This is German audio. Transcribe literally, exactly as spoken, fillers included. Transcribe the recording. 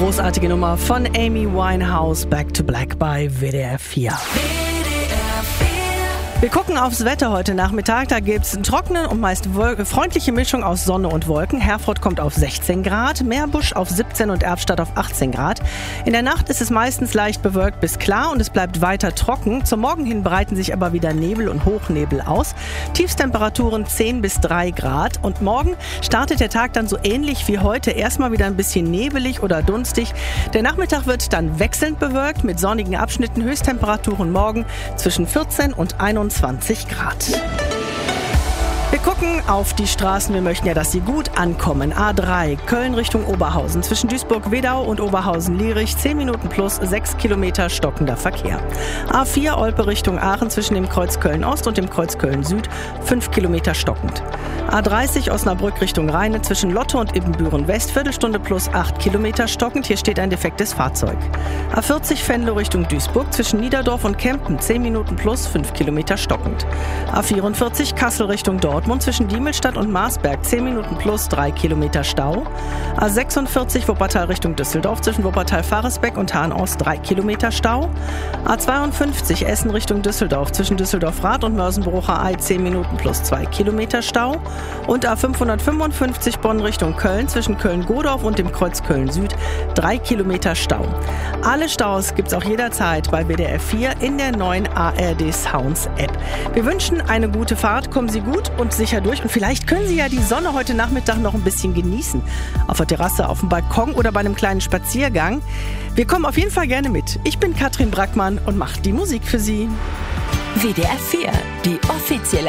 großartige Nummer von Amy Winehouse, Back to Black bei W D R vier. Wir gucken aufs Wetter heute Nachmittag. Da gibt es einen trockenen und meist wol- freundliche Mischung aus Sonne und Wolken. Herford kommt auf sechzehn Grad, Meerbusch auf siebzehn und Erftstadt auf achtzehn Grad. In der Nacht ist es meistens leicht bewölkt bis klar und es bleibt weiter trocken. Zum Morgen hin breiten sich aber wieder Nebel und Hochnebel aus. Tiefstemperaturen zehn bis drei Grad. Und morgen startet der Tag dann so ähnlich wie heute. Erstmal wieder ein bisschen nebelig oder dunstig. Der Nachmittag wird dann wechselnd bewölkt mit sonnigen Abschnitten. Höchsttemperaturen morgen zwischen vierzehn und einundzwanzig Grad. Wir gucken auf die Straßen. Wir möchten ja, dass sie gut ankommen. A drei, Köln Richtung Oberhausen. Zwischen Duisburg-Wedau und Oberhausen-Lierich. zehn Minuten plus sechs Kilometer stockender Verkehr. A vier, Olpe Richtung Aachen. Zwischen dem Kreuz Köln-Ost und dem Kreuz Köln-Süd. fünf Kilometer stockend. A dreißig, Osnabrück Richtung Rheine. Zwischen Lotte und Ibbenbüren-West. Viertelstunde plus acht Kilometer stockend. Hier steht ein defektes Fahrzeug. A vierzig, Venlo Richtung Duisburg. Zwischen Niederdorf und Kempen. zehn Minuten plus fünf Kilometer stockend. A vierundvierzig, Kassel Richtung Dortmund. Zwischen Diemelstadt und Marsberg zehn Minuten plus drei Kilometer Stau. A sechsundvierzig Wuppertal Richtung Düsseldorf zwischen Wuppertal-Faresbeck und Hahn-Ost drei Kilometer Stau. A zweiundfünfzig Essen Richtung Düsseldorf zwischen Düsseldorf-Rad und Mörsenbrucher-Ei zehn Minuten plus zwei Kilometer Stau. Und A fünfhundertfünfundfünfzig Bonn Richtung Köln zwischen Köln-Godorf und dem Kreuz Köln-Süd drei Kilometer Stau. Alle Staus gibt's auch jederzeit bei W D R vier in der neuen A R D Sounds App. Wir wünschen eine gute Fahrt, kommen Sie gut und sicher durch und vielleicht können Sie ja die Sonne heute Nachmittag noch ein bisschen genießen. Auf der Terrasse, auf dem Balkon oder bei einem kleinen Spaziergang. Wir kommen auf jeden Fall gerne mit. Ich bin Katrin Brackmann und mache die Musik für Sie. W D R vier, die offizielle